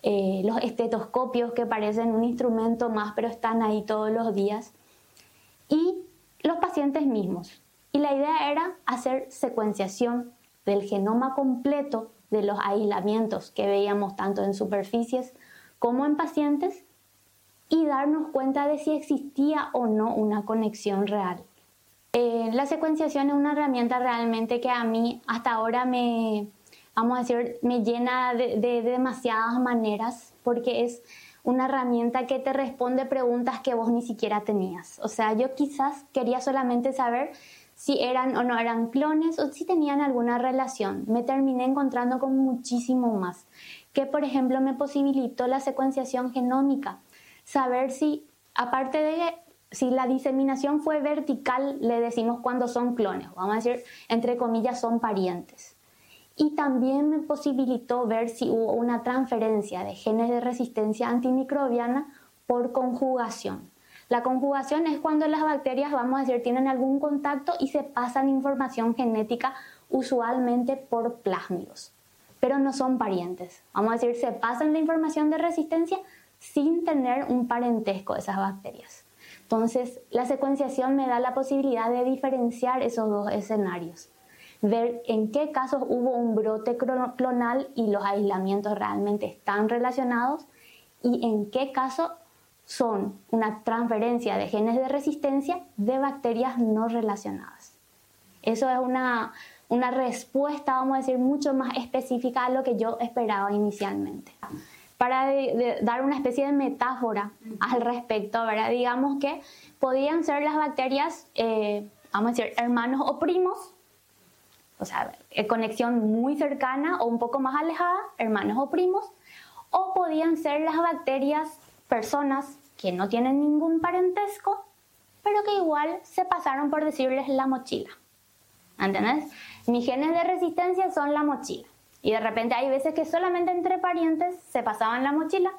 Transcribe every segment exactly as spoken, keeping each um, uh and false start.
eh, los estetoscopios que parecen un instrumento más, pero están ahí todos los días, y los pacientes mismos. Y la idea era hacer secuenciación del genoma completo de los aislamientos que veíamos tanto en superficies como en pacientes y darnos cuenta de si existía o no una conexión real. Eh, la secuenciación es una herramienta realmente que a mí hasta ahora me, vamos a decir, me llena de, de, de demasiadas maneras, porque es una herramienta que te responde preguntas que vos ni siquiera tenías. O sea, yo quizás quería solamente saber si eran o no eran clones o si tenían alguna relación. Me terminé encontrando con muchísimo más, que por ejemplo me posibilitó la secuenciación genómica, saber si, aparte de si la diseminación fue vertical, le decimos cuando son clones, vamos a decir, entre comillas, son parientes. Y también me posibilitó ver si hubo una transferencia de genes de resistencia antimicrobiana por conjugación. La conjugación es cuando las bacterias, vamos a decir, tienen algún contacto y se pasan información genética usualmente por plásmidos, pero no son parientes. Vamos a decir, se pasan la información de resistencia sin tener un parentesco de esas bacterias. Entonces, la secuenciación me da la posibilidad de diferenciar esos dos escenarios, ver en qué casos hubo un brote clonal y los aislamientos realmente están relacionados y en qué caso son una transferencia de genes de resistencia de bacterias no relacionadas. Eso es una, una respuesta, vamos a decir, mucho más específica a lo que yo esperaba inicialmente. Para de, de, dar una especie de metáfora al respecto, ¿verdad? Digamos que podían ser las bacterias, eh, vamos a decir, hermanos o primos, o sea, conexión muy cercana o un poco más alejada, hermanos o primos, o podían ser las bacterias personas que no tienen ningún parentesco, pero que igual se pasaron por decirles la mochila. ¿Entendés? Mis genes de resistencia son la mochila. Y de repente hay veces que solamente entre parientes se pasaban la mochila.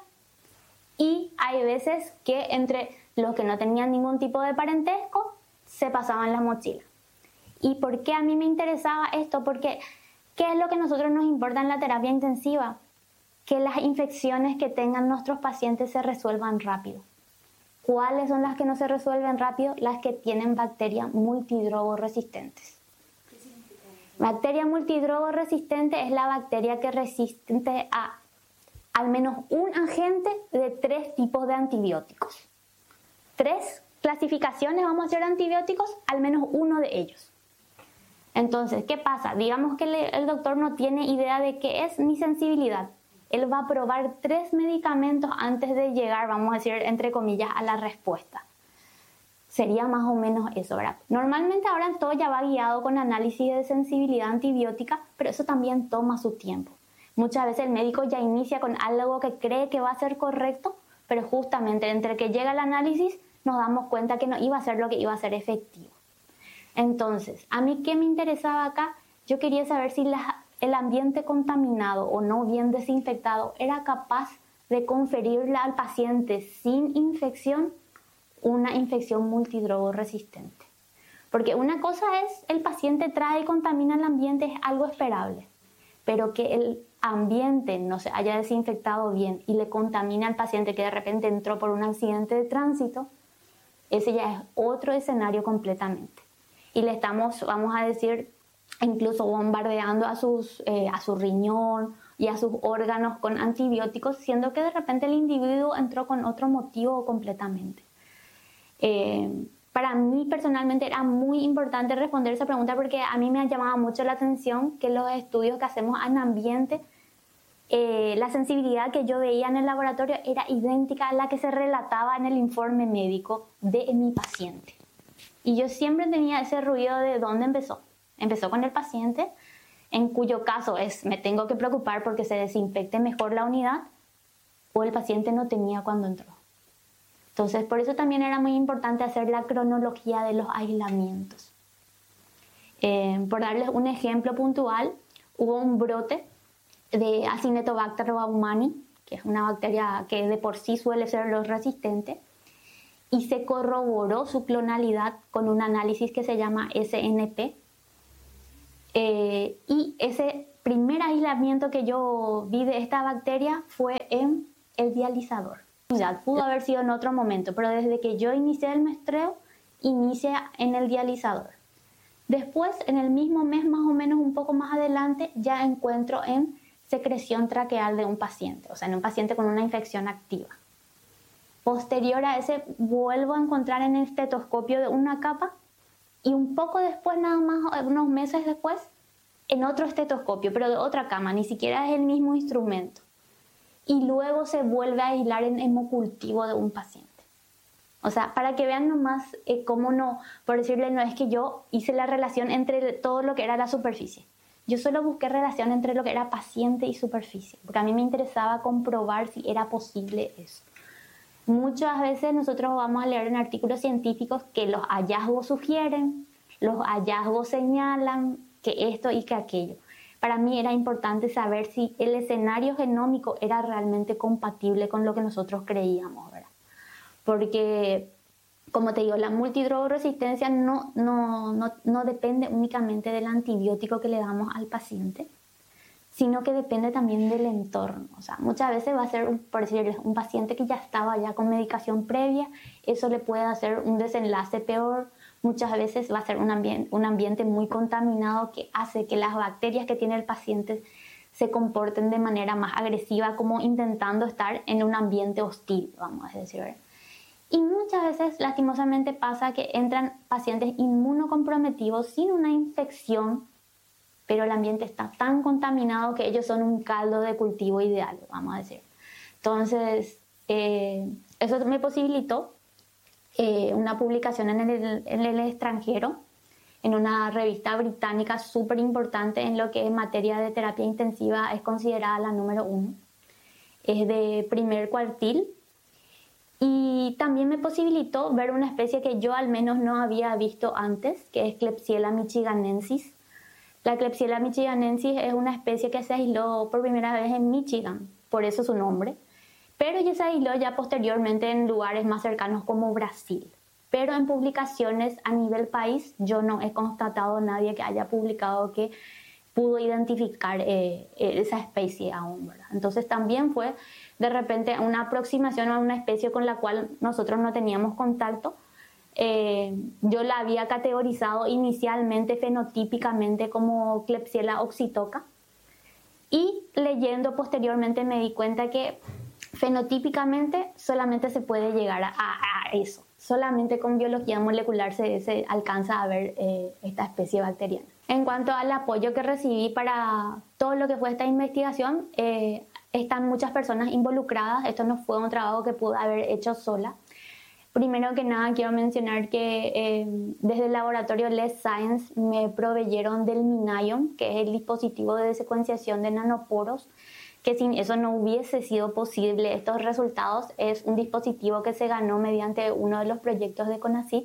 Y hay veces que entre los que no tenían ningún tipo de parentesco se pasaban la mochila. ¿Y por qué a mí me interesaba esto? Porque ¿qué es lo que a nosotros nos importa en la terapia intensiva? Que las infecciones que tengan nuestros pacientes se resuelvan rápido. ¿Cuáles son las que no se resuelven rápido? Las que tienen bacterias multidrogoresistentes. Bacteria multidrogoresistente es la bacteria que resiste a al menos un agente de tres tipos de antibióticos. Tres clasificaciones, vamos a hacer antibióticos, al menos uno de ellos. Entonces, ¿qué pasa? Digamos que le, el doctor no tiene idea de qué es ni sensibilidad. Él va a probar tres medicamentos antes de llegar, vamos a decir, entre comillas, a la respuesta. Sería más o menos eso, ¿verdad? Normalmente ahora todo ya va guiado con análisis de sensibilidad antibiótica, pero eso también toma su tiempo. Muchas veces el médico ya inicia con algo que cree que va a ser correcto, pero justamente entre que llega el análisis nos damos cuenta que no iba a ser lo que iba a ser efectivo. Entonces, ¿a mí qué me interesaba acá? Yo quería saber si la el ambiente contaminado o no bien desinfectado era capaz de conferirle al paciente sin infección una infección multidrogoresistente. Porque una cosa es el paciente trae y contamina el ambiente, es algo esperable, pero que el ambiente no se haya desinfectado bien y le contamina al paciente que de repente entró por un accidente de tránsito, ese ya es otro escenario completamente. Y le estamos, vamos a decir, incluso bombardeando a, sus, eh, a su riñón y a sus órganos con antibióticos, siendo que de repente el individuo entró con otro motivo completamente. Eh, para mí personalmente era muy importante responder esa pregunta porque a mí me ha llamado mucho la atención que los estudios que hacemos en ambiente, eh, la sensibilidad que yo veía en el laboratorio era idéntica a la que se relataba en el informe médico de mi paciente. Y yo siempre tenía ese ruido de dónde empezó. Empezó con el paciente, en cuyo caso es me tengo que preocupar porque se desinfecte mejor la unidad, o el paciente no tenía cuando entró. Entonces, por eso también era muy importante hacer la cronología de los aislamientos. Eh, por darles un ejemplo puntual, hubo un brote de Acinetobacter baumannii, que es una bacteria que de por sí suele ser los resistente, y se corroboró su clonalidad con un análisis que se llama S N P. Eh, y ese primer aislamiento que yo vi de esta bacteria fue en el dializador. O sea, pudo haber sido en otro momento, pero desde que yo inicié el muestreo, inicia en el dializador. Después, en el mismo mes, más o menos un poco más adelante, ya encuentro en secreción traqueal de un paciente, o sea, en un paciente con una infección activa. Posterior a ese, vuelvo a encontrar en el estetoscopio de una capa y un poco después, nada más, unos meses después, en otro estetoscopio, pero de otra cama, ni siquiera es el mismo instrumento. Y luego se vuelve a aislar en hemocultivo de un paciente. O sea, para que vean nomás eh, cómo no, por decirle, no es que yo hice la relación entre todo lo que era la superficie. Yo solo busqué relación entre lo que era paciente y superficie, porque a mí me interesaba comprobar si era posible eso. Muchas veces nosotros vamos a leer en artículos científicos que los hallazgos sugieren, los hallazgos señalan que esto y que aquello. Para mí era importante saber si el escenario genómico era realmente compatible con lo que nosotros creíamos, ¿verdad? Porque, como te digo, la multidrogoresistencia no, no, no, no depende únicamente del antibiótico que le damos al paciente, sino que depende también del entorno. O sea, muchas veces va a ser, por decirles, un paciente que ya estaba ya con medicación previa, eso le puede hacer un desenlace peor. Muchas veces va a ser un ambiente, un ambiente muy contaminado que hace que las bacterias que tiene el paciente se comporten de manera más agresiva, como intentando estar en un ambiente hostil, vamos a decir. Y muchas veces, lastimosamente, pasa que entran pacientes inmunocomprometidos sin una infección, pero el ambiente está tan contaminado que ellos son un caldo de cultivo ideal, vamos a decir. Entonces, eh, eso me posibilitó eh, una publicación en el, en el extranjero, en una revista británica súper importante en lo que en materia de terapia intensiva es considerada la número uno. Es de primer cuartil. Y también me posibilitó ver una especie que yo al menos no había visto antes, que es Klebsiella michiganensis. La Klebsiella michiganensis es una especie que se aisló por primera vez en Michigan, por eso su nombre, pero ya se aisló ya posteriormente en lugares más cercanos como Brasil. Pero en publicaciones a nivel país yo no he constatado a nadie que haya publicado que pudo identificar eh, esa especie aún, ¿verdad? Entonces también fue de repente una aproximación a una especie con la cual nosotros no teníamos contacto. Eh, yo la había categorizado inicialmente fenotípicamente como Klebsiella oxytoca y leyendo posteriormente me di cuenta que fenotípicamente solamente se puede llegar a, a, a eso. Solamente con biología molecular se, se alcanza a ver eh, esta especie bacteriana. En cuanto al apoyo que recibí para todo lo que fue esta investigación, eh, están muchas personas involucradas. Esto no fue un trabajo que pude haber hecho sola. Primero que nada quiero mencionar que eh, desde el laboratorio Let's Science me proveyeron del MinION, que es el dispositivo de secuenciación de nanoporos, que sin eso no hubiese sido posible estos resultados. Es un dispositivo que se ganó mediante uno de los proyectos de CONACYT.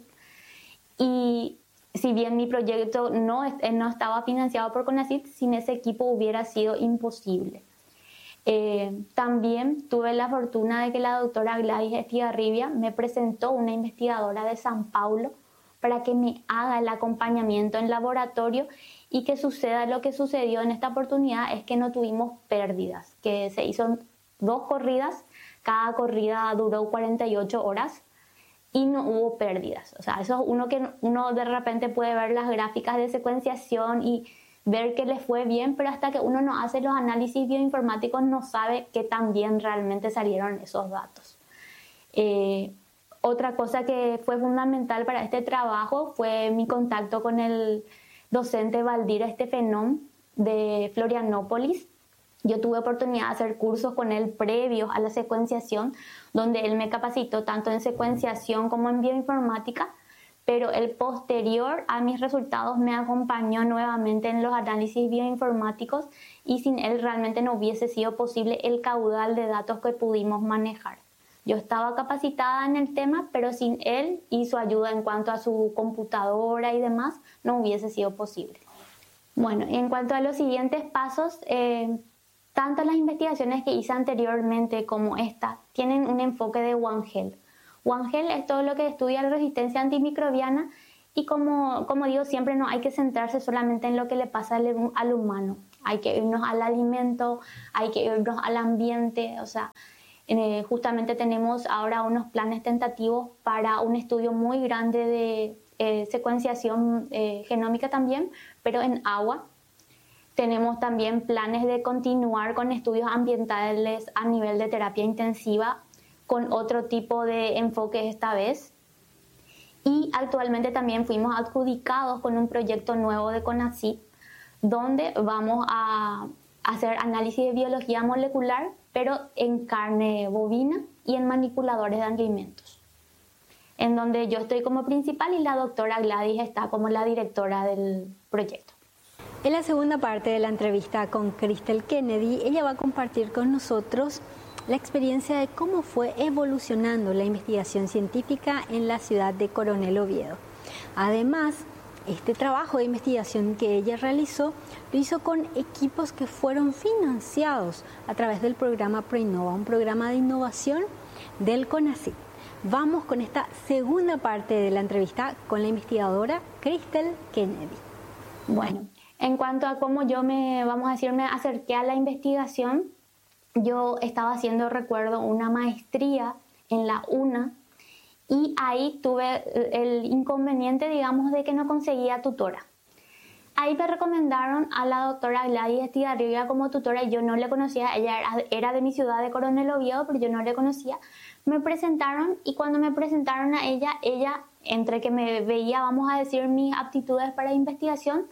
Y si bien mi proyecto no, no estaba financiado por CONACYT, sin ese equipo hubiera sido imposible. Eh, también tuve la fortuna de que la doctora Gladys Estigarribia me presentó una investigadora de San Paulo para que me haga el acompañamiento en laboratorio y que suceda lo que sucedió en esta oportunidad, es que no tuvimos pérdidas, que se hizo dos corridas, cada corrida duró cuarenta y ocho horas y no hubo pérdidas. O sea, eso es uno que uno de repente puede ver las gráficas de secuenciación y ver que le fue bien, pero hasta que uno no hace los análisis bioinformáticos no sabe qué tan bien realmente salieron esos datos. Eh, otra cosa que fue fundamental para este trabajo fue mi contacto con el docente Valdir Estefenón de Florianópolis. Yo tuve oportunidad de hacer cursos con él previos a la secuenciación, donde él me capacitó tanto en secuenciación como en bioinformática, pero el posterior a mis resultados me acompañó nuevamente en los análisis bioinformáticos y sin él realmente no hubiese sido posible el caudal de datos que pudimos manejar. Yo estaba capacitada en el tema, pero sin él y su ayuda en cuanto a su computadora y demás, no hubiese sido posible. Bueno, en cuanto a los siguientes pasos, eh, tanto las investigaciones que hice anteriormente como esta tienen un enfoque de One Health. One Health es todo lo que estudia la resistencia antimicrobiana y como, como digo siempre, no hay que centrarse solamente en lo que le pasa al, al humano. hay que irnos al alimento, hay que irnos al ambiente, o sea, eh, justamente tenemos ahora unos planes tentativos para un estudio muy grande de eh, secuenciación eh, genómica también, pero en agua. Tenemos también planes de continuar con estudios ambientales a nivel de terapia intensiva, con otro tipo de enfoque esta vez. Y actualmente también fuimos adjudicados con un proyecto nuevo de CONACYT, donde vamos a hacer análisis de biología molecular, pero en carne bovina y en manipuladores de alimentos, en donde yo estoy como principal y la doctora Gladys está como la directora del proyecto. En la segunda parte de la entrevista con Crystal Kennedy, ella va a compartir con nosotros la experiencia de cómo fue evolucionando la investigación científica en la ciudad de Coronel Oviedo. Además, este trabajo de investigación que ella realizó lo hizo con equipos que fueron financiados a través del programa ProInnova, un programa de innovación del CONACYT. Vamos con esta segunda parte de la entrevista con la investigadora Crystal Kennedy. Bueno, en cuanto a cómo yo me, vamos a decir, me acerqué a la investigación, yo estaba haciendo, recuerdo, una maestría en la UNA y ahí tuve el inconveniente, digamos, de que no conseguía tutora. Ahí me recomendaron a la doctora Gladys Estigarribia como tutora y yo no le conocía, ella era, era de mi ciudad de Coronel Oviedo, pero yo no le conocía. Me presentaron y cuando me presentaron a ella, ella, entre que me veía, vamos a decir, mis aptitudes para investigación,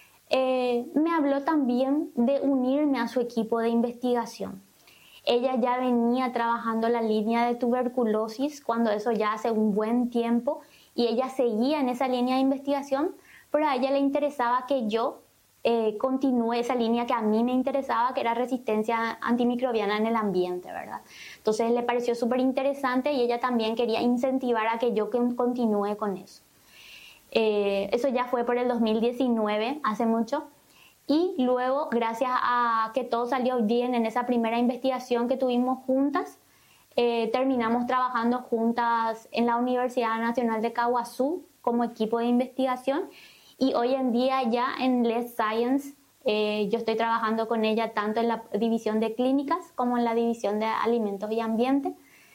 eh, me habló también de unirme a su equipo de investigación. Ella ya venía trabajando la línea de tuberculosis cuando eso ya hace un buen tiempo y ella seguía en esa línea de investigación, pero a ella le interesaba que yo eh, continúe esa línea que a mí me interesaba, que era resistencia antimicrobiana en el ambiente, ¿verdad? Entonces le pareció súper interesante y ella también quería incentivar a que yo continúe con eso. Eh, eso ya fue por el dos mil diecinueve, hace mucho. Y luego, gracias a que todo salió bien en esa primera investigación que tuvimos juntas, eh, terminamos trabajando juntas en la Universidad Nacional de Caaguazú como equipo de investigación y hoy en día ya en Let's Science eh, yo estoy trabajando con ella tanto en la división de clínicas como en la división de alimentos y ambiente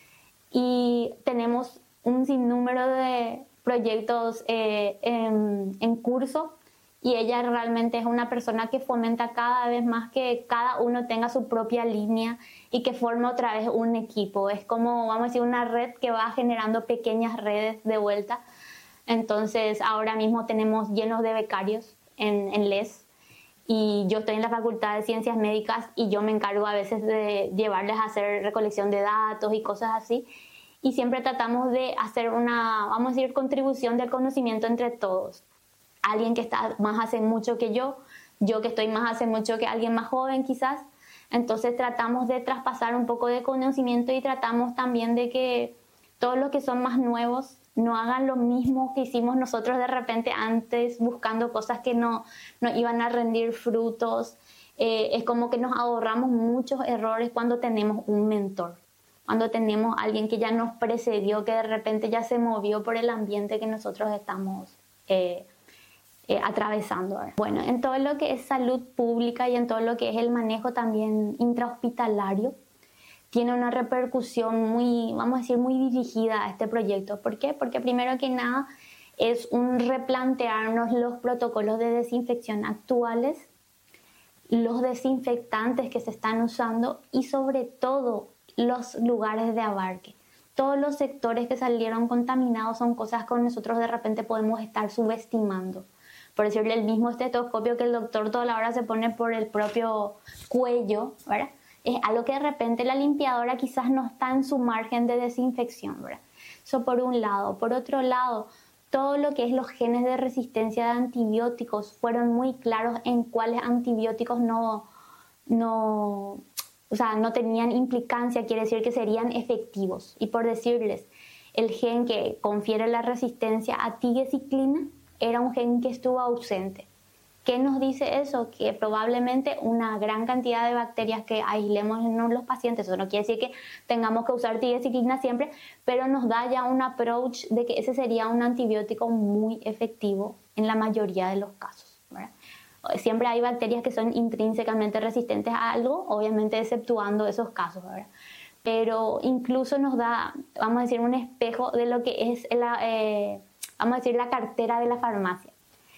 y tenemos un sinnúmero de proyectos eh, en, en curso. Y ella realmente es una persona que fomenta cada vez más que cada uno tenga su propia línea y que forme otra vez un equipo. Es como, vamos a decir, una red que va generando pequeñas redes de vuelta. Entonces, ahora mismo tenemos llenos de becarios en, en L E S. Y yo estoy en la Facultad de Ciencias Médicas y yo me encargo a veces de llevarles a hacer recolección de datos y cosas así. Y siempre tratamos de hacer una, vamos a decir, contribución del conocimiento entre todos. Alguien que está más hace mucho que yo, yo que estoy más hace mucho que alguien más joven quizás. Entonces tratamos de traspasar un poco de conocimiento y tratamos también de que todos los que son más nuevos no hagan lo mismo que hicimos nosotros de repente antes, buscando cosas que no, no iban a rendir frutos. Eh, es como que nos ahorramos muchos errores cuando tenemos un mentor, cuando tenemos alguien que ya nos precedió, que de repente ya se movió por el ambiente que nosotros estamos eh, Eh, atravesando. Bueno, en todo lo que es salud pública y en todo lo que es el manejo también intrahospitalario, tiene una repercusión muy, vamos a decir, muy dirigida a este proyecto. ¿Por qué? Porque primero que nada es un replantearnos los protocolos de desinfección actuales, los desinfectantes que se están usando y sobre todo los lugares de abarque. Todos los sectores que salieron contaminados son cosas que nosotros de repente podemos estar subestimando. Por decirle, el mismo estetoscopio que el doctor toda la hora se pone por el propio cuello, ¿verdad? Es algo que de repente la limpiadora quizás no está en su margen de desinfección, ¿verdad? Eso por un lado. Por otro lado, todo lo que es los genes de resistencia de antibióticos fueron muy claros en cuáles antibióticos no, no, o sea, no tenían implicancia, quiere decir que serían efectivos. Y por decirles, el gen que confiere la resistencia a tigecyclina era un gen que estuvo ausente. ¿Qué nos dice eso? Que probablemente una gran cantidad de bacterias que aislemos en los pacientes, eso no quiere decir que tengamos que usar tigecyclina siempre, pero nos da ya un approach de que ese sería un antibiótico muy efectivo en la mayoría de los casos, ¿verdad? Siempre hay bacterias que son intrínsecamente resistentes a algo, obviamente exceptuando esos casos, ¿verdad? Pero incluso nos da, vamos a decir, un espejo de lo que es la, eh, vamos a decir, la cartera de la farmacia.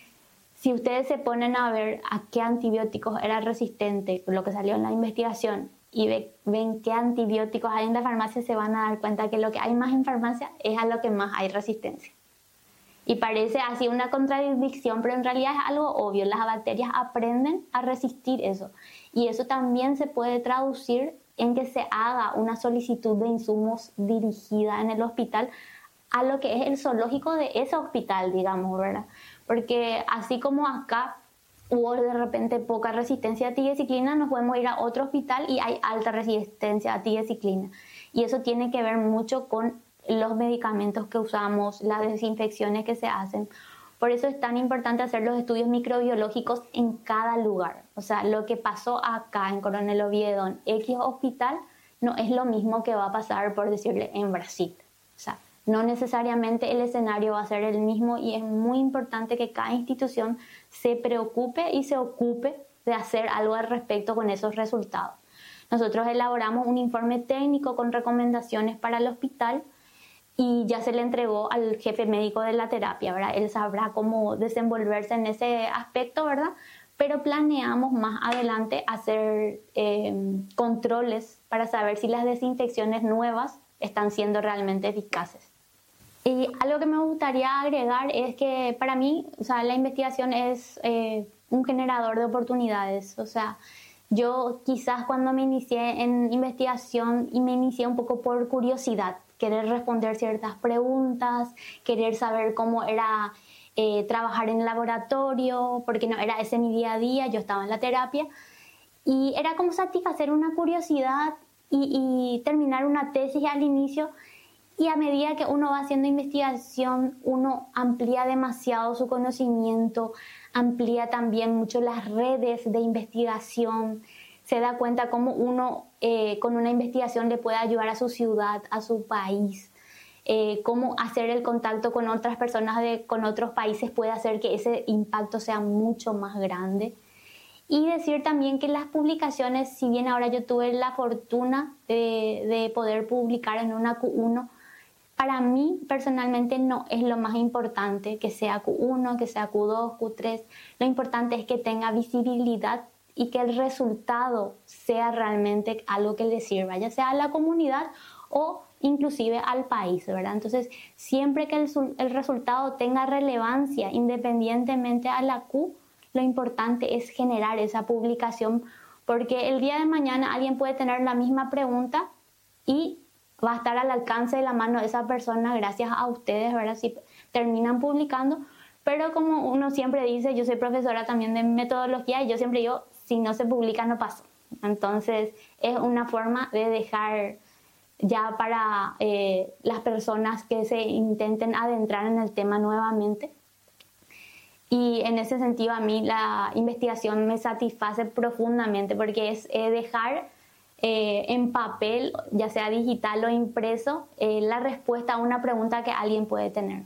Si ustedes se ponen a ver a qué antibióticos era resistente, lo que salió en la investigación, y ve, ven qué antibióticos hay en la farmacia, se van a dar cuenta que lo que hay más en farmacia es a lo que más hay resistencia. Y parece así una contradicción, pero en realidad es algo obvio. Las bacterias aprenden a resistir eso. Y eso también se puede traducir en que se haga una solicitud de insumos dirigida en el hospital a lo que es el zoológico de ese hospital, digamos, ¿verdad? Porque así como acá hubo de repente poca resistencia a tigecyclina, nos podemos ir a otro hospital y hay alta resistencia a tigecyclina. Y eso tiene que ver mucho con los medicamentos que usamos, las desinfecciones que se hacen. Por eso es tan importante hacer los estudios microbiológicos en cada lugar. O sea, lo que pasó acá en Coronel Oviedo, en X hospital, no es lo mismo que va a pasar, por decirle, en Brasil. O sea, no necesariamente el escenario va a ser el mismo y es muy importante que cada institución se preocupe y se ocupe de hacer algo al respecto con esos resultados. Nosotros elaboramos un informe técnico con recomendaciones para el hospital y ya se le entregó al jefe médico de la terapia, ¿verdad? Él sabrá cómo desenvolverse en ese aspecto, ¿verdad? Pero planeamos más adelante hacer eh, controles para saber si las desinfecciones nuevas están siendo realmente eficaces. Y algo que me gustaría agregar es que para mí, o sea, la investigación es eh, un generador de oportunidades. O sea, yo quizás cuando me inicié en investigación y me inicié un poco por curiosidad, querer responder ciertas preguntas, querer saber cómo era eh, trabajar en el laboratorio, porque no era ese mi día a día, yo estaba en la terapia, y era como satisfacer una curiosidad y, y terminar una tesis al inicio, y a medida que uno va haciendo investigación, uno amplía demasiado su conocimiento, amplía también mucho las redes de investigación, se da cuenta cómo uno eh, con una investigación le puede ayudar a su ciudad, a su país, eh, cómo hacer el contacto con otras personas de, con otros países puede hacer que ese impacto sea mucho más grande. Y decir también que las publicaciones, si bien ahora yo tuve la fortuna de, de poder publicar en una Q uno, para mí personalmente no es lo más importante que sea Q uno, que sea Q dos, Q tres. Lo importante es que tenga visibilidad y que el resultado sea realmente algo que le sirva, ya sea a la comunidad o inclusive al país, ¿verdad? Entonces, siempre que el, el resultado tenga relevancia, independientemente a la Q, lo importante es generar esa publicación, porque el día de mañana alguien puede tener la misma pregunta y va a estar al alcance de la mano de esa persona gracias a ustedes, ¿verdad? Si terminan publicando, pero como uno siempre dice, yo soy profesora también de metodología y yo siempre digo, si no se publica no pasa. Entonces es una forma de dejar ya para eh, las personas que se intenten adentrar en el tema nuevamente. Y en ese sentido a mí la investigación me satisface profundamente porque es eh, dejar eh, en papel, ya sea digital o impreso, eh, la respuesta a una pregunta que alguien puede tener.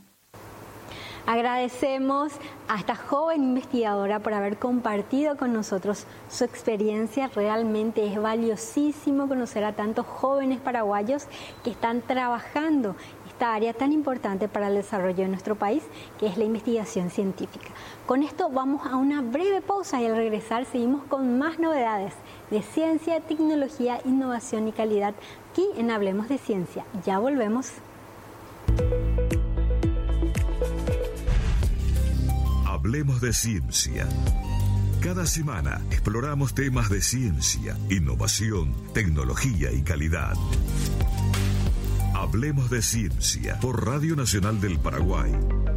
Agradecemos a esta joven investigadora por haber compartido con nosotros su experiencia. Realmente es valiosísimo conocer a tantos jóvenes paraguayos que están trabajando esta área tan importante para el desarrollo de nuestro país, que es la investigación científica. Con esto vamos a una breve pausa y al regresar seguimos con más novedades de ciencia, tecnología, innovación y calidad aquí en Hablemos de Ciencia. Ya volvemos. Hablemos de Ciencia. Cada semana exploramos temas de ciencia, innovación, tecnología y calidad. Hablemos de Ciencia por Radio Nacional del Paraguay.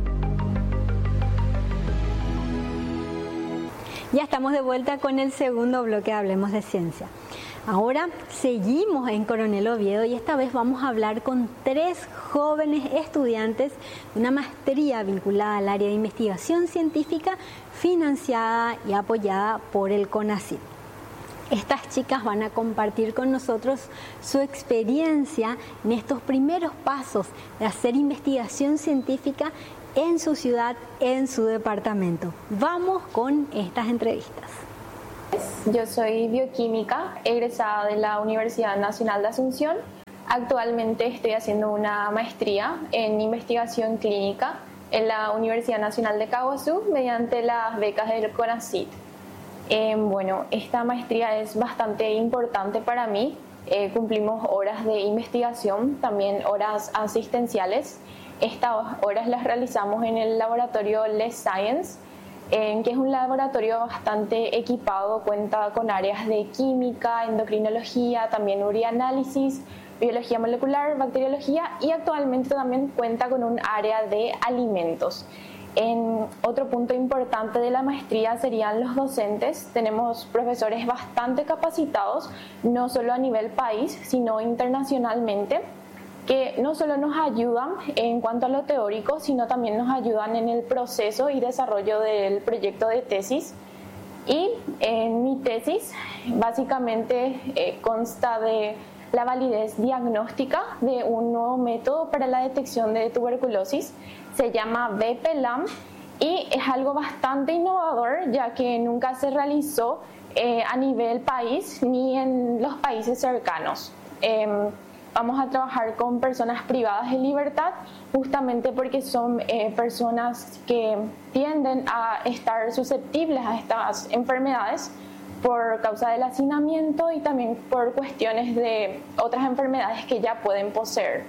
Ya estamos de vuelta con el segundo bloque de Hablemos de Ciencia. Ahora seguimos en Coronel Oviedo y esta vez vamos a hablar con tres jóvenes estudiantes de una maestría vinculada al área de investigación científica financiada y apoyada por el CONACYT. Estas chicas van a compartir con nosotros su experiencia en estos primeros pasos de hacer investigación científica en su ciudad, en su departamento. Vamos con estas entrevistas. Yo soy bioquímica, egresada de la Universidad Nacional de Asunción. Actualmente estoy haciendo una maestría en investigación clínica en la Universidad Nacional de Caguazú mediante las becas del CONACYT. Eh, bueno, esta maestría es bastante importante para mí. Eh, cumplimos horas de investigación, también horas asistenciales. Estas horas las realizamos en el laboratorio Less Science, eh, que es un laboratorio bastante equipado, cuenta con áreas de química, endocrinología, también urianálisis, biología molecular, bacteriología y actualmente también cuenta con un área de alimentos. En otro punto importante de la maestría serían los docentes. Tenemos profesores bastante capacitados, no solo a nivel país, sino internacionalmente, que no solo nos ayudan en cuanto a lo teórico, sino también nos ayudan en el proceso y desarrollo del proyecto de tesis. Y en mi tesis básicamente eh, consta de la validez diagnóstica de un nuevo método para la detección de tuberculosis. Se llama B P L A M y es algo bastante innovador, ya que nunca se realizó eh, a nivel país ni en los países cercanos. Eh, vamos a trabajar con personas privadas de libertad, justamente porque son eh, personas que tienden a estar susceptibles a estas enfermedades por causa del hacinamiento y también por cuestiones de otras enfermedades que ya pueden poseer.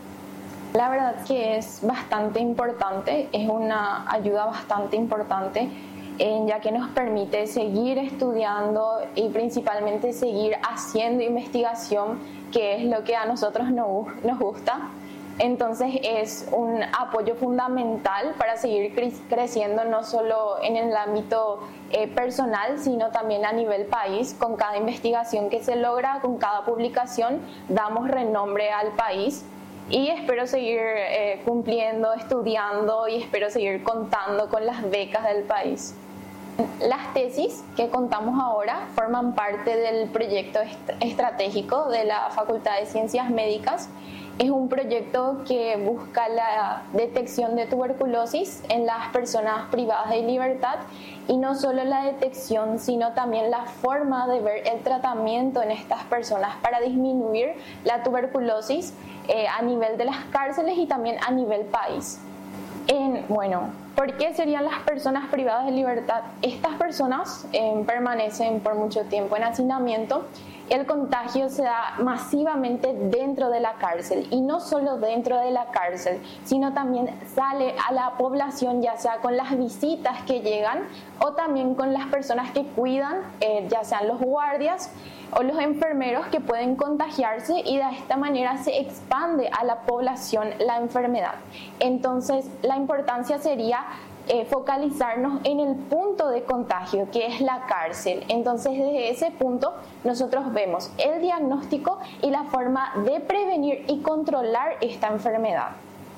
La verdad que es bastante importante, es una ayuda bastante importante, eh, ya que nos permite seguir estudiando y principalmente seguir haciendo investigación, que es lo que a nosotros no, nos gusta. Entonces es un apoyo fundamental para seguir cre- creciendo no solo en el ámbito eh, personal, sino también a nivel país. Con cada investigación que se logra, con cada publicación, damos renombre al país. Y espero seguir eh, cumpliendo, estudiando y espero seguir contando con las becas del país. Las tesis que contamos ahora forman parte del proyecto est- estratégico de la Facultad de Ciencias Médicas. Es un proyecto que busca la detección de tuberculosis en las personas privadas de libertad y no solo la detección, sino también la forma de ver el tratamiento en estas personas para disminuir la tuberculosis eh, a nivel de las cárceles y también a nivel país. En, bueno, ¿por qué serían las personas privadas de libertad? Estas personas eh, permanecen por mucho tiempo en hacinamiento. El contagio se da masivamente dentro de la cárcel y no solo dentro de la cárcel, sino también sale a la población, ya sea con las visitas que llegan o también con las personas que cuidan, eh, ya sean los guardias o los enfermeros que pueden contagiarse y de esta manera se expande a la población la enfermedad. Entonces, la importancia sería Eh, focalizarnos en el punto de contagio, que es la cárcel. Entonces, desde ese punto, nosotros vemos el diagnóstico y la forma de prevenir y controlar esta enfermedad.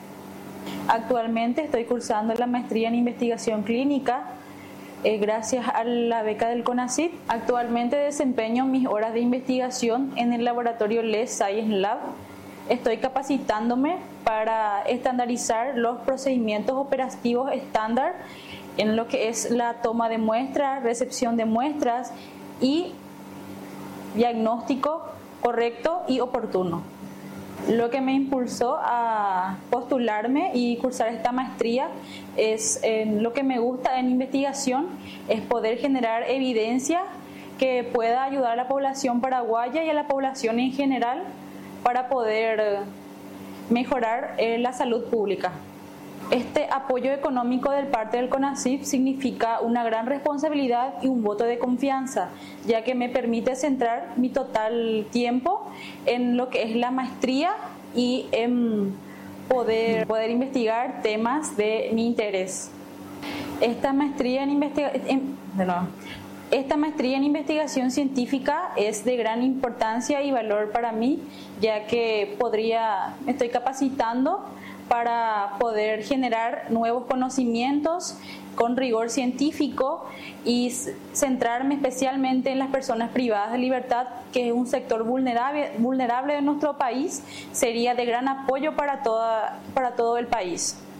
Actualmente estoy cursando la maestría en investigación clínica, eh, gracias a la beca del CONACYT. Actualmente desempeño mis horas de investigación en el laboratorio Less Science Lab. Estoy capacitándome para estandarizar los procedimientos operativos estándar en lo que es la toma de muestras, recepción de muestras y diagnóstico correcto y oportuno. Lo que me impulsó a postularme y cursar esta maestría es eh, lo que me gusta en investigación, es poder generar evidencia que pueda ayudar a la población paraguaya y a la población en general para poder mejorar eh, la salud pública. Este apoyo económico del parte del CONACYT significa una gran responsabilidad y un voto de confianza, ya que me permite centrar mi total tiempo en lo que es la maestría y en poder, poder investigar temas de mi interés. Esta maestría en investigación... Esta maestría en investigación científica es de gran importancia y valor para mí, ya que podría, me estoy capacitando para poder generar nuevos conocimientos con rigor científico y centrarme especialmente en las personas privadas de libertad, que es un sector vulnerable, vulnerable de nuestro país. Sería de gran apoyo para, toda, para todo el país.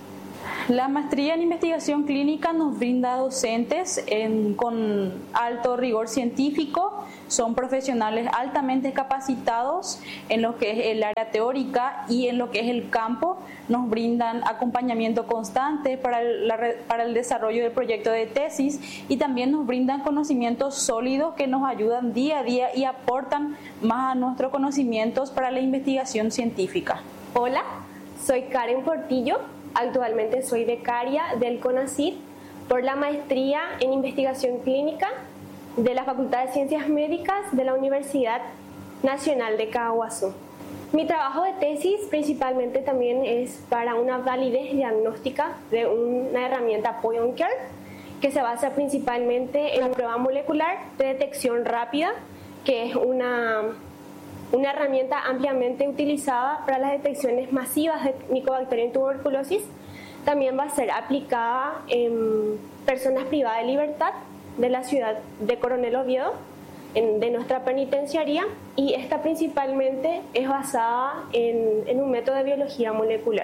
La maestría en investigación clínica nos brinda docentes en, con alto rigor científico, son profesionales altamente capacitados en lo que es el área teórica y en lo que es el campo, nos brindan acompañamiento constante para el, la, para el desarrollo del proyecto de tesis y también nos brindan conocimientos sólidos que nos ayudan día a día y aportan más a nuestros conocimientos para la investigación científica. Hola, soy Karen Portillo. Actualmente soy becaria del CONACYT por la maestría en investigación clínica de la Facultad de Ciencias Médicas de la Universidad Nacional de Caaguazú. Mi trabajo de tesis principalmente también es para una validez diagnóstica de una herramienta POIONCARE que se basa principalmente en la prueba molecular de detección rápida, que es una una herramienta ampliamente utilizada para las detecciones masivas de Mycobacterium en tuberculosis. También va a ser aplicada en personas privadas de libertad de la ciudad de Coronel Oviedo, en, de nuestra penitenciaría, y esta principalmente es basada en, en un método de biología molecular.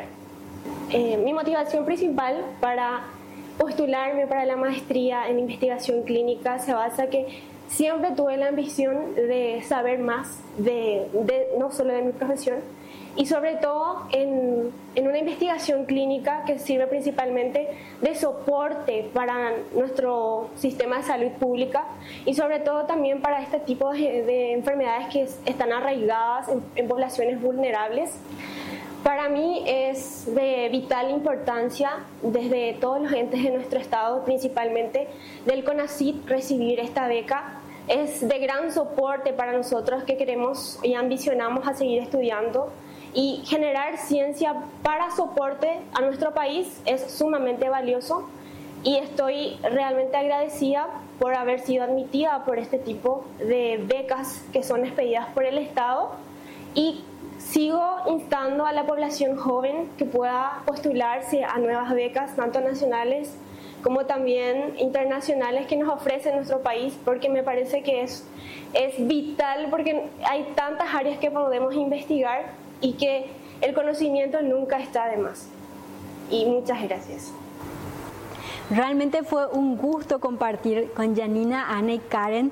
Eh, mi motivación principal para postularme para la maestría en investigación clínica se basa en que siempre tuve la ambición de saber más, de, de, no solo de mi profesión, y sobre todo en, en una investigación clínica que sirve principalmente de soporte para nuestro sistema de salud pública y sobre todo también para este tipo de, de enfermedades que es, están arraigadas en, en poblaciones vulnerables. Para mí es de vital importancia desde todos los entes de nuestro estado, principalmente del CONACYT, recibir esta beca. Es de gran soporte para nosotros que queremos y ambicionamos a seguir estudiando, y generar ciencia para soporte a nuestro país es sumamente valioso, y estoy realmente agradecida por haber sido admitida por este tipo de becas que son expedidas por el Estado, y sigo instando a la población joven que pueda postularse a nuevas becas, tanto nacionales como también internacionales, que nos ofrece nuestro país, porque me parece que es, es vital, porque hay tantas áreas que podemos investigar y que el conocimiento nunca está de más. Y muchas gracias. Realmente fue un gusto compartir con Janina, Ana y Karen,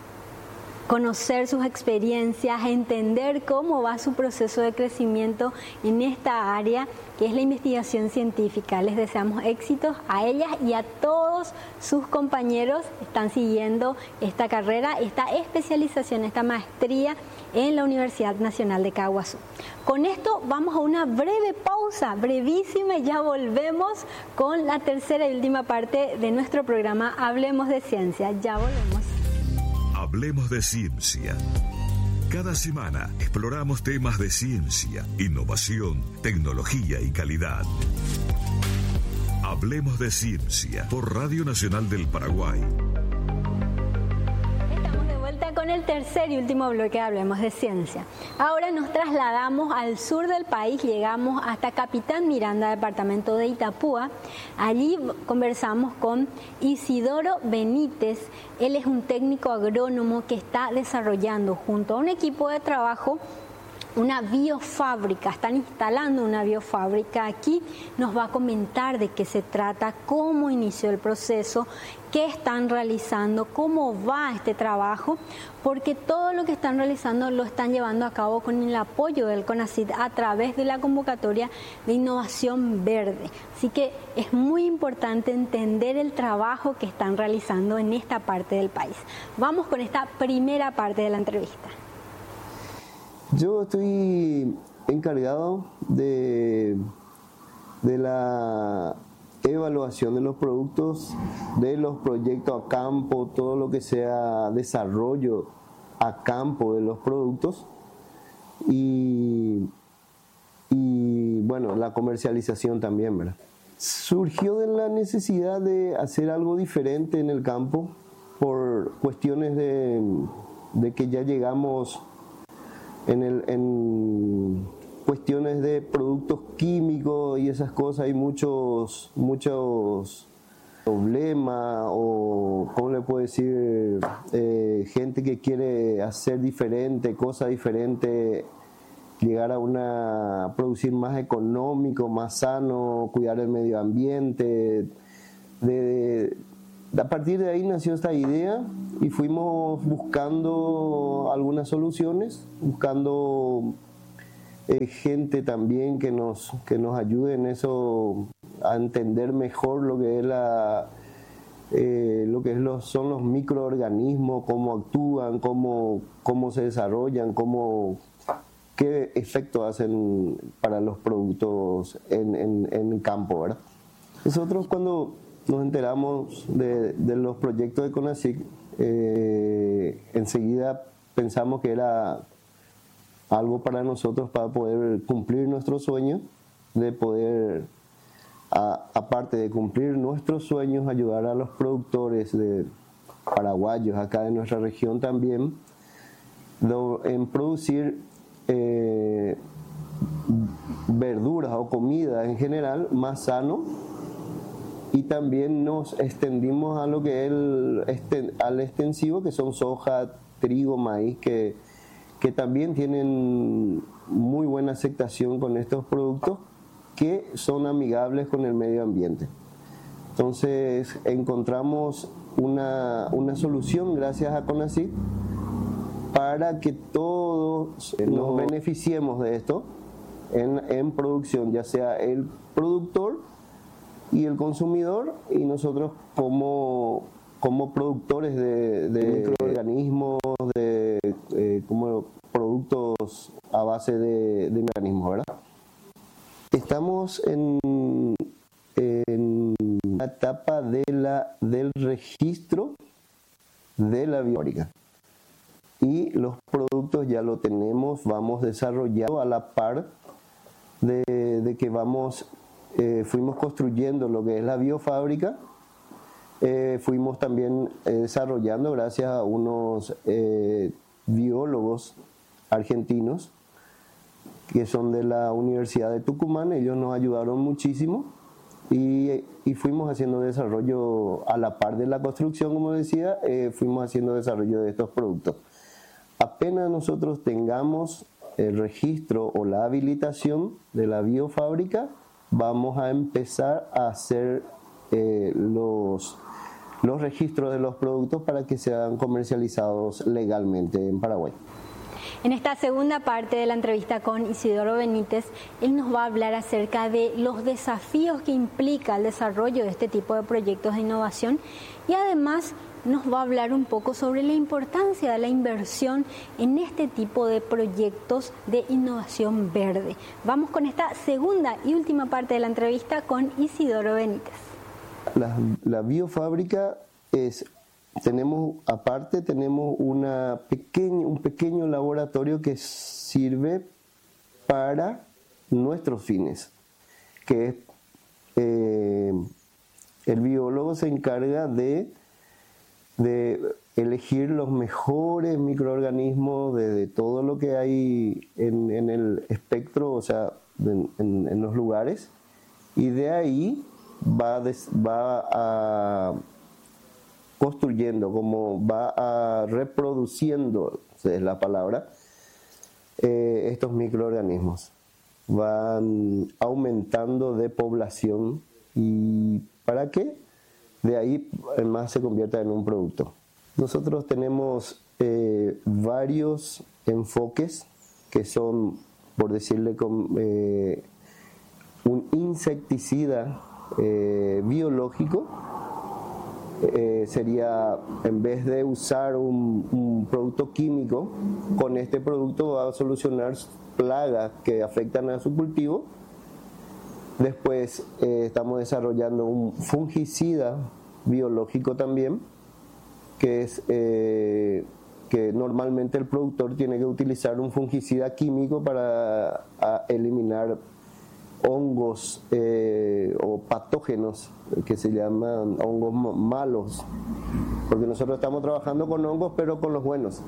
conocer sus experiencias, entender cómo va su proceso de crecimiento en esta área que es la investigación científica. Les deseamos éxitos a ellas y a todos sus compañeros que están siguiendo esta carrera, esta especialización, esta maestría en la Universidad Nacional de Caaguazú. Con esto vamos a una breve pausa, brevísima, y ya volvemos con la tercera y última parte de nuestro programa Hablemos de Ciencia. Ya volvemos. Hablemos de Ciencia. Cada semana exploramos temas de ciencia, innovación, tecnología y calidad. Hablemos de Ciencia por Radio Nacional del Paraguay. Estamos de vuelta con el tercer y último bloque de Hablemos de Ciencia. Ahora nos trasladamos al sur del país, llegamos hasta Capitán Miranda, departamento de Itapúa. Allí conversamos con Isidoro Benítez. Él es un técnico agrónomo que está desarrollando junto a un equipo de trabajo una biofábrica. Están instalando una biofábrica aquí. Nos va a comentar de qué se trata, cómo inició el proceso, qué están realizando, cómo va este trabajo, porque todo lo que están realizando lo están llevando a cabo con el apoyo del CONACYT a través de la convocatoria de innovación verde. Así que es muy importante entender el trabajo que están realizando en esta parte del país. Vamos con esta primera parte de la entrevista. Yo estoy encargado de, de la evaluación de los productos, de los proyectos a campo, todo lo que sea desarrollo a campo de los productos y, y bueno, la comercialización también, ¿verdad? Surgió de la necesidad de hacer algo diferente en el campo por cuestiones de, de que ya llegamos En, el, en cuestiones de productos químicos y esas cosas, hay muchos muchos problemas, o cómo le puedo decir, eh, gente que quiere hacer diferente, cosas diferentes, llegar a una producir más económico, más sano, cuidar el medio ambiente. De, de, a partir de ahí nació esta idea y fuimos buscando algunas soluciones, buscando eh, gente también que nos, que nos ayude en eso, a entender mejor lo que es la eh, lo que es los, son los microorganismos, cómo actúan, cómo, cómo se desarrollan, cómo qué efecto hacen para los productos en, en, en el campo, ¿verdad? Nosotros cuando nos enteramos de, de los proyectos de CONACYT, eh, enseguida pensamos que era algo para nosotros para poder cumplir nuestro sueño, de poder, a, aparte de cumplir nuestros sueños, ayudar a los productores de paraguayos acá de nuestra región también, lo, en producir Eh, verduras o comida en general más sano, y también nos extendimos a lo que es el, este, al extensivo, que son soja, trigo, maíz, que, que también tienen muy buena aceptación con estos productos que son amigables con el medio ambiente. Entonces encontramos una, una solución gracias a CONACYT para que todos nos beneficiemos de esto en, en producción, ya sea el productor y el consumidor, y nosotros como, como productores de, de microorganismos, de, eh, como productos a base de, de microorganismos, ¿verdad? Estamos en, en la etapa de la, del registro de la biofábrica. Y los productos ya lo tenemos, vamos desarrollando a la par de, de que vamos, eh, fuimos construyendo lo que es la biofábrica, eh, fuimos también eh, desarrollando gracias a unos eh, biólogos argentinos que son de la Universidad de Tucumán. Ellos nos ayudaron muchísimo y, y fuimos haciendo desarrollo a la par de la construcción, como decía, eh, fuimos haciendo desarrollo de estos productos. Apenas nosotros tengamos el registro o la habilitación de la biofábrica, vamos a empezar a hacer eh, los, los registros de los productos para que sean comercializados legalmente en Paraguay. En esta segunda parte de la entrevista con Isidoro Benítez, él nos va a hablar acerca de los desafíos que implica el desarrollo de este tipo de proyectos de innovación, y además nos va a hablar un poco sobre la importancia de la inversión en este tipo de proyectos de innovación verde. Vamos con esta segunda y última parte de la entrevista con Isidoro Benítez. La, la biofábrica es, tenemos, aparte tenemos una pequeña, un pequeño laboratorio que sirve para nuestros fines, que es, eh, el biólogo se encarga de de elegir los mejores microorganismos de, de todo lo que hay en, en el espectro, o sea, en, en, en los lugares, y de ahí va, des, va a construyendo, como va a reproduciendo, es la palabra, eh, estos microorganismos. Van aumentando de población, y ¿para qué? De ahí más se convierta en un producto. Nosotros tenemos eh, varios enfoques que son, por decirle, con, eh, un insecticida eh, biológico. Eh, sería, en vez de usar un, un producto químico, con este producto va a solucionar plagas que afectan a su cultivo. Después eh, estamos desarrollando un fungicida biológico también, que es eh, que normalmente el productor tiene que utilizar un fungicida químico para a, eliminar hongos eh, o patógenos, que se llaman hongos malos, porque nosotros estamos trabajando con hongos, pero con los buenos.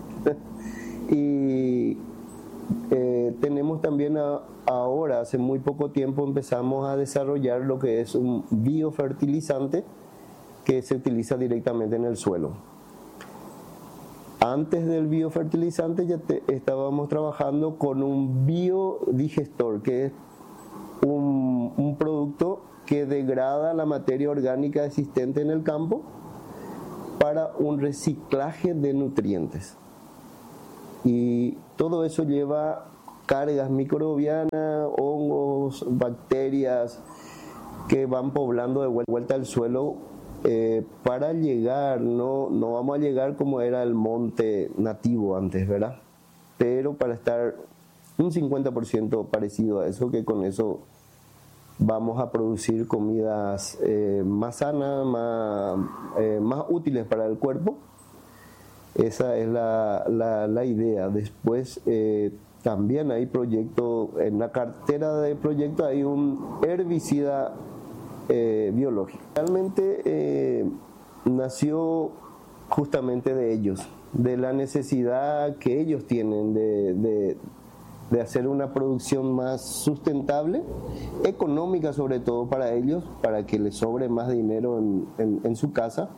y eh, tenemos también a, ahora, hace muy poco tiempo, empezamos a desarrollar lo que es un biofertilizante que se utiliza directamente en el suelo. antes del biofertilizante ya te, estábamos trabajando con un biodigestor, que es un, un producto que degrada la materia orgánica existente en el campo para un reciclaje de nutrientes. Y todo eso lleva cargas microbianas, hongos, bacterias que van poblando de vuelta al suelo eh, para llegar, no, no vamos a llegar como era el monte nativo antes, ¿verdad? Pero para estar un cincuenta por ciento parecido a eso, que con eso vamos a producir comidas eh, más sanas, más, eh, más útiles para el cuerpo. Esa es la, la, la idea. Después eh, también hay proyectos, en la cartera de proyectos hay un herbicida eh, biológico. Realmente eh, nació justamente de ellos, de la necesidad que ellos tienen de, de, de hacer una producción más sustentable, económica sobre todo para ellos, para que les sobre más dinero en, en, en su casa.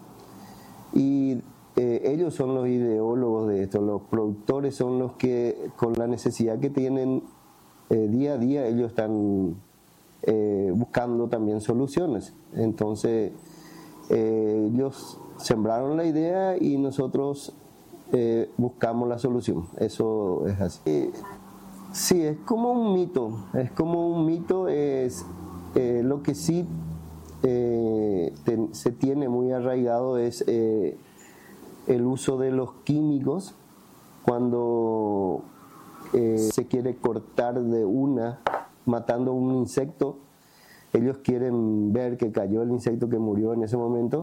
Y eh, ellos son los ideólogos de esto, los productores son los que con la necesidad que tienen eh, día a día, ellos están eh, buscando también soluciones. Entonces eh, ellos sembraron la idea y nosotros eh, buscamos la solución. Eso es así. Eh, sí, es como un mito, es como un mito, es eh, lo que sí eh, te, se tiene muy arraigado es eh, el uso de los químicos cuando eh, se quiere cortar de una, matando un insecto. Ellos quieren ver que cayó el insecto que murió en ese momento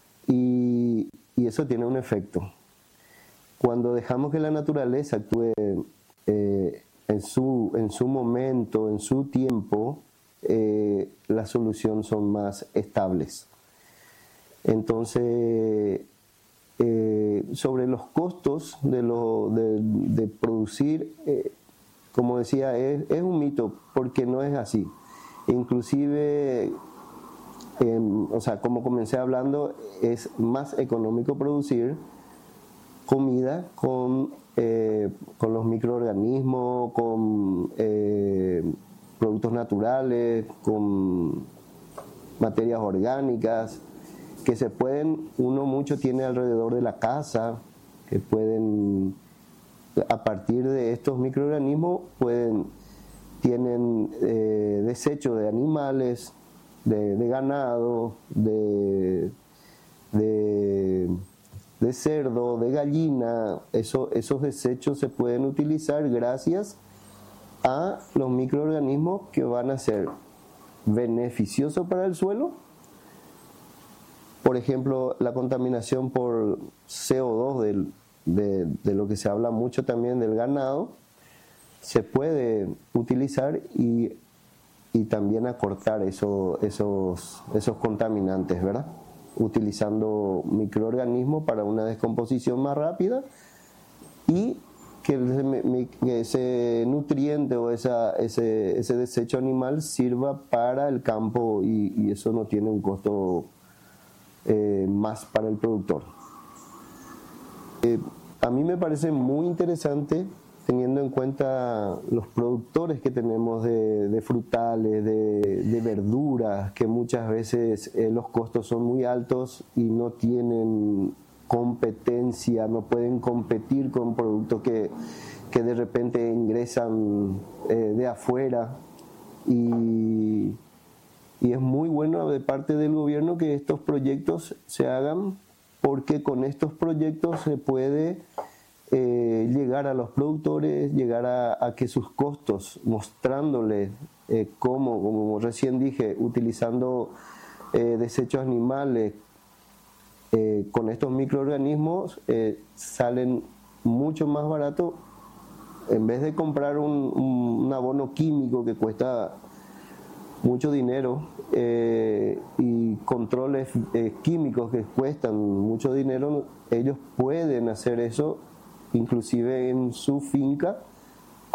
y, y eso tiene un efecto. Cuando dejamos que la naturaleza actúe eh, en, su, en su momento, en su tiempo, eh, las soluciones son más estables. Entonces, Eh, sobre los costos de, lo, de, de producir, eh, como decía, es, es un mito, porque no es así. Inclusive, eh, o sea, como comencé hablando, es más económico producir comida con, eh, con los microorganismos, con eh, productos naturales, con materias orgánicas, que se pueden, uno mucho tiene alrededor de la casa, que pueden, a partir de estos microorganismos, pueden, tienen eh, desechos de animales, de, de ganado, de, de, de cerdo, de gallina. Eso, esos desechos se pueden utilizar gracias a los microorganismos que van a ser beneficiosos para el suelo. Por ejemplo, la contaminación por C O dos del, de, de lo que se habla mucho también del ganado, se puede utilizar y, y también acortar eso, esos, esos contaminantes, ¿verdad? Utilizando microorganismos para una descomposición más rápida y que ese nutriente o esa, ese, ese desecho animal sirva para el campo y, y eso no tiene un costo Eh, más para el productor. Eh, a mí me parece muy interesante, teniendo en cuenta los productores que tenemos de, de frutales, de, de verduras, que muchas veces eh, los costos son muy altos y no tienen competencia, no pueden competir con productos que, que de repente ingresan eh, de afuera y Y es muy bueno de parte del gobierno que estos proyectos se hagan, porque con estos proyectos se puede eh, llegar a los productores, llegar a, a que sus costos, mostrándoles eh, cómo, como recién dije, utilizando eh, desechos animales, eh, con estos microorganismos eh, salen mucho más barato. En vez de comprar un, un, un abono químico que cuesta mucho dinero eh, y controles eh, químicos que cuestan mucho dinero, ellos pueden hacer eso inclusive en su finca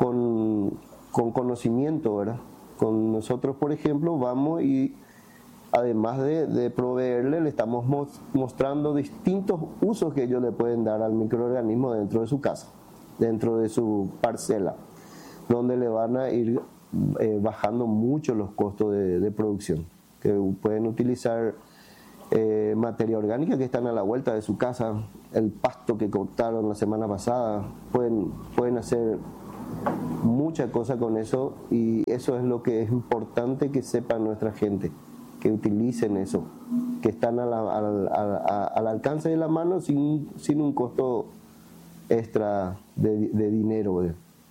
con, con conocimiento, ¿verdad? Con nosotros, por ejemplo, vamos y además de, de proveerle, le estamos mostrando distintos usos que ellos le pueden dar al microorganismo dentro de su casa, dentro de su parcela, donde le van a ir eh, bajando mucho los costos de, de producción, que pueden utilizar eh, materia orgánica que están a la vuelta de su casa, el pasto que cortaron la semana pasada, pueden, pueden hacer mucha cosa con eso, y eso es lo que es importante que sepa nuestra gente, que utilicen eso, que están a la, a, a, a, al alcance de la mano sin, sin un costo extra de, de dinero.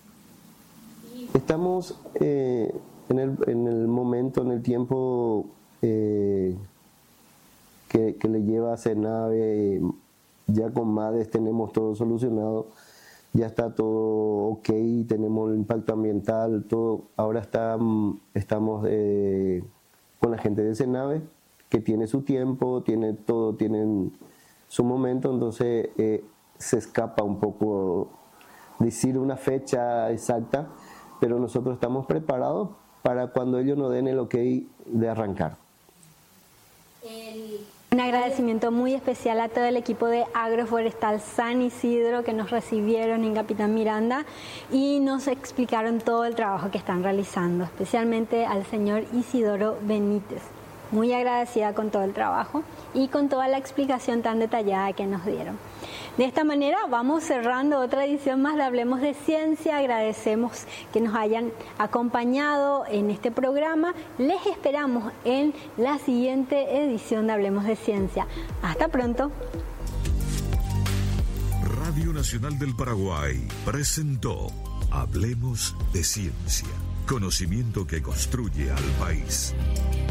Estamos eh, en, el, en el momento, en el tiempo eh, que, que le lleva a Senave. Ya con MADES tenemos todo solucionado, ya está todo ok, tenemos el impacto ambiental, todo. Ahora está, estamos eh, con la gente de Senave, que tiene su tiempo, tiene todo, tienen su momento, entonces eh, se escapa un poco decir una fecha exacta, pero nosotros estamos preparados para cuando ellos nos den el ok de arrancar. El... Un agradecimiento muy especial a todo el equipo de Agroforestal San Isidro que nos recibieron en Capitán Miranda y nos explicaron todo el trabajo que están realizando, especialmente al señor Isidoro Benítez. Muy agradecida con todo el trabajo y con toda la explicación tan detallada que nos dieron. De esta manera vamos cerrando otra edición más de Hablemos de Ciencia. Agradecemos que nos hayan acompañado en este programa. Les esperamos en la siguiente edición de Hablemos de Ciencia. Hasta pronto. Radio Nacional del Paraguay presentó Hablemos de Ciencia. Conocimiento que construye al país.